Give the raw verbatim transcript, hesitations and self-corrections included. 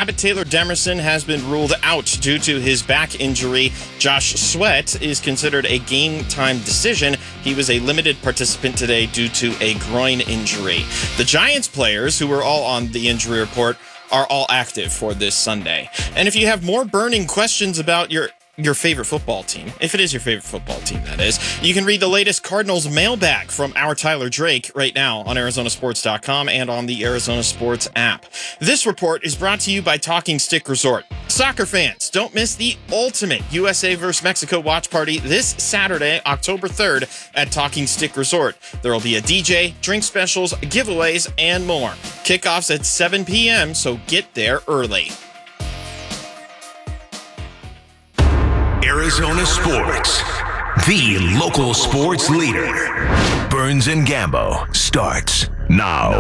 Abbott Taylor Demerson has been ruled out due to his back injury. Josh Sweat is considered a game-time decision. He was a limited participant today due to a groin injury. The Giants players, who were all on the injury report, are all active for this Sunday. And if you have more burning questions about your your favorite football team, if it is your favorite football team, that is, you can read the latest Cardinals mailbag from our Tyler Drake right now on Arizona Sports dot com and on the Arizona Sports app. This report is brought to you by Talking Stick Resort. Soccer fans, don't miss the ultimate U S A versus Mexico watch party this Saturday, October third at Talking Stick Resort. There will be a D J, drink specials, giveaways, and more. Kickoffs at seven p.m., so get there early. Arizona Sports, the local sports leader. Burns and Gambo starts now.